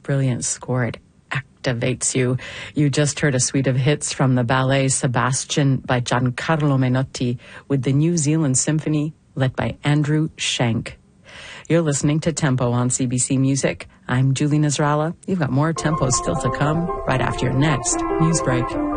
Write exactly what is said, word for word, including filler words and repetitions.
brilliant score. It activates you. You just heard a suite of hits from the ballet Sebastian by Giancarlo Menotti with the New Zealand Symphony led by Andrew Schenk. You're listening to Tempo on C B C Music. I'm Julie Nasrallah. You've got more Tempo still to come right after your next news break.